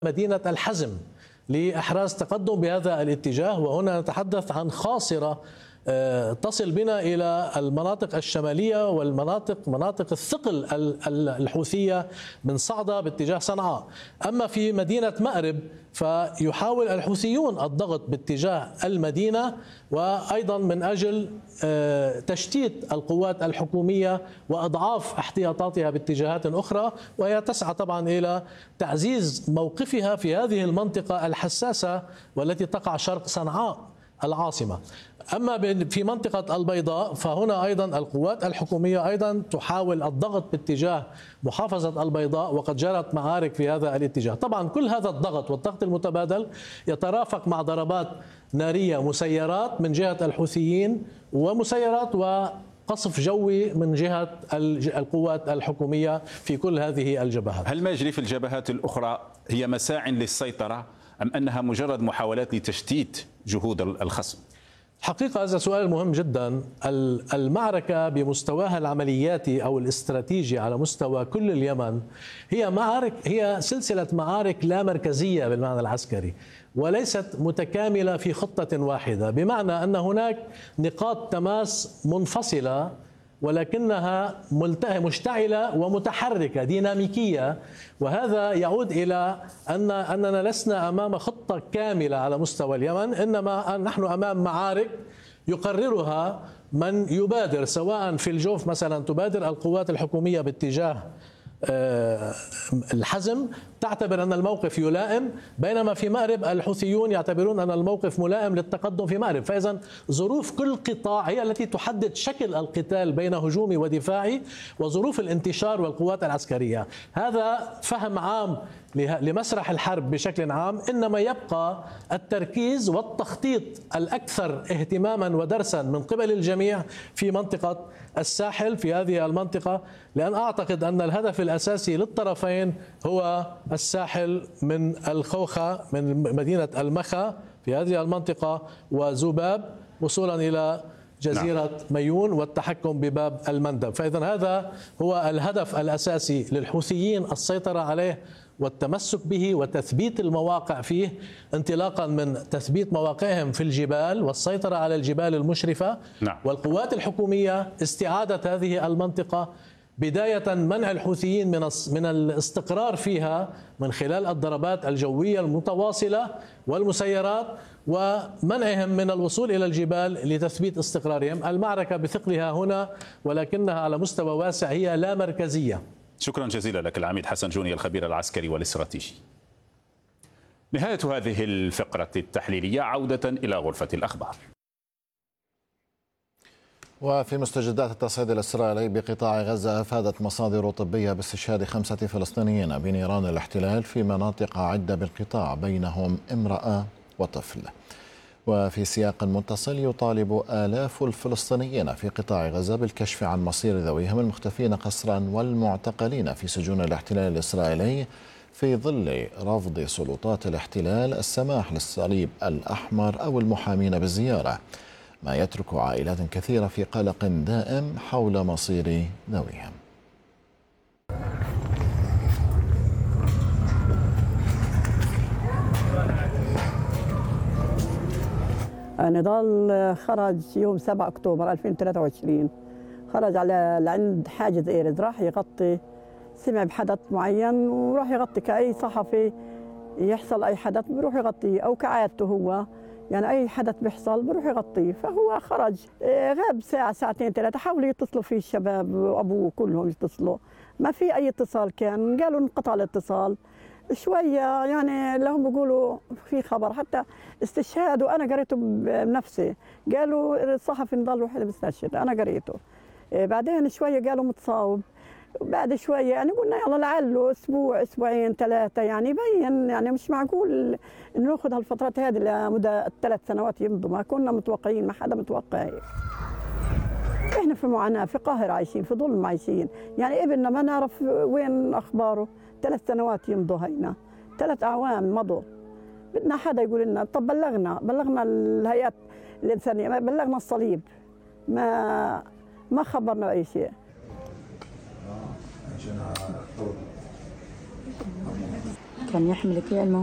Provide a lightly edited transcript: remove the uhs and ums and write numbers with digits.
مدينة الحزم لإحراز تقدم بهذا الاتجاه، وهنا نتحدث عن خاصرة تصل بنا إلى المناطق الشمالية مناطق الثقل الحوثية من صعدة باتجاه صنعاء. أما في مدينة مأرب فيحاول الحوثيون الضغط باتجاه المدينة، وأيضا من أجل تشتيت القوات الحكومية وإضعاف احتياطاتها باتجاهات أخرى، وهي تسعى طبعا إلى تعزيز موقفها في هذه المنطقة الحساسة والتي تقع شرق صنعاء العاصمة. أما في منطقة البيضاء فهنا أيضا القوات الحكومية أيضا تحاول الضغط باتجاه محافظة البيضاء، وقد جرت معارك في هذا الاتجاه. طبعا كل هذا والضغط المتبادل يترافق مع ضربات نارية، مسيرات من جهة الحوثيين ومسيرات وقصف جوي من جهة القوات الحكومية في كل هذه الجبهات. هل ما يجري في الجبهات الأخرى هي مساع للسيطرة أم أنها مجرد محاولات لتشتيت جهود الخصم؟ حقيقة هذا سؤال مهم جدا. المعركة بمستواها العملياتي أو الاستراتيجي على مستوى كل اليمن هي سلسلة معارك لا مركزية بالمعنى العسكري، وليست متكاملة في خطة واحدة، بمعنى أن هناك نقاط تماس منفصلة ولكنها مشتعلة ومتحركة ديناميكية، وهذا يعود إلى أننا لسنا أمام خطة كاملة على مستوى اليمن، إنما نحن أمام معارك يقررها من يبادر، سواء في الجوف مثلا تبادر القوات الحكومية باتجاه الحزم تعتبر أن الموقف يلائم، بينما في مأرب الحوثيون يعتبرون أن الموقف ملائم للتقدم في مأرب. فإذا ظروف كل قطاع هي التي تحدد شكل القتال بين هجومي ودفاعي وظروف الانتشار والقوات العسكرية. هذا فهم عام لمسرح الحرب بشكل عام، إنما يبقى التركيز والتخطيط الأكثر اهتماما ودرسا من قبل الجميع في منطقة الساحل، في هذه المنطقة، لأن أعتقد أن الهدف الأساسي للطرفين هو الساحل من الخوخة من مدينة المخا في هذه المنطقة وزباب وصولا إلى جزيرة ميون والتحكم بباب المندب. فإذا هذا هو الهدف الأساسي للحوثيين، السيطرة عليه والتمسك به وتثبيت المواقع فيه، انطلاقا من تثبيت مواقعهم في الجبال والسيطرة على الجبال المشرفة. والقوات الحكومية استعادة هذه المنطقة، بداية منع الحوثيين من الاستقرار فيها من خلال الضربات الجوية المتواصلة والمسيرات، ومنعهم من الوصول إلى الجبال لتثبيت استقرارهم. المعركة بثقلها هنا، ولكنها على مستوى واسع هي لا مركزية. شكرا جزيلا لك العميد حسن جوني الخبير العسكري والاستراتيجي. نهاية هذه الفقرة التحليلية، عودة إلى غرفة الأخبار. وفي مستجدات التصعيد الإسرائيلي بقطاع غزة، أفادت مصادر طبية باستشهاد 5 فلسطينيين بنيران الاحتلال في مناطق عدة بالقطاع، بينهم امرأة وطفل. وفي سياق متصل، يطالب آلاف الفلسطينيين في قطاع غزة بالكشف عن مصير ذويهم المختفين قسرا والمعتقلين في سجون الاحتلال الإسرائيلي، في ظل رفض سلطات الاحتلال السماح للصليب الأحمر أو المحامين بالزيارة، ما يترك عائلات كثيرة في قلق دائم حول مصير ذويهم. نضال خرج يوم 7 أكتوبر 2023، خرج على لعند حاجز إيرز، راح يغطي، سمع بحدث معين وراح يغطي كأي صحفي يحصل أي حدث بروح يغطيه، أو كعادته هو يعني أي حدث بيحصل بروح يغطيه. فهو خرج، غاب ساعة ساعتين 3، حاولوا يتصلوا فيه الشباب وأبوه كلهم يتصلوا، ما في أي اتصال، كان قالوا انقطع الاتصال شوية، يعني لهم بيقولوا في خبر حتى استشهاد، وأنا قريته بنفسي، قالوا الصحفي نضال وحده بيستشهد، أنا قريته. بعدين شوية قالوا متصاوب، بعد شوية يعني قلنا يلا لعله أسبوع أسبوعين 3، يعني يبين يعني مش معقول ناخذ هالفترات هذه لمدة 3 سنوات يمضوا، ما كنا متوقعين، ما حدا متوقع. احنا في معاناة، في قاهرة عايشين، في ظلم عايشين، يعني ابننا ما نعرف وين أخباره، 3 سنوات يمضوا هينا، 3 أعوام مضوا. بدنا حدا يقول لنا، طب بلغنا الهيئات الإنسانية، ما بلغنا الصليب، ما خبرنا أي شيء. شكرا يحملك يا الموت.